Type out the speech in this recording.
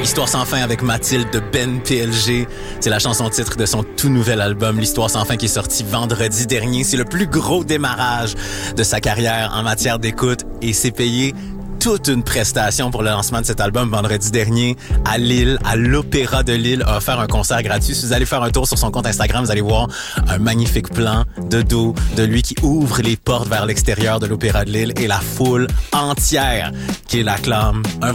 Histoire sans fin avec Mathilde de Ben PLG. C'est la chanson titre de son tout nouvel album, L'Histoire sans fin, qui est sorti vendredi dernier. C'est le plus gros démarrage de sa carrière en matière d'écoute et c'est payé toute une prestation pour le lancement de cet album vendredi dernier à Lille, à l'Opéra de Lille, a offert un concert gratuit. Si vous allez faire un tour sur son compte Instagram, vous allez voir un magnifique plan de dos de lui qui ouvre les portes vers l'extérieur de l'Opéra de Lille et la foule entière qui l'acclame. Un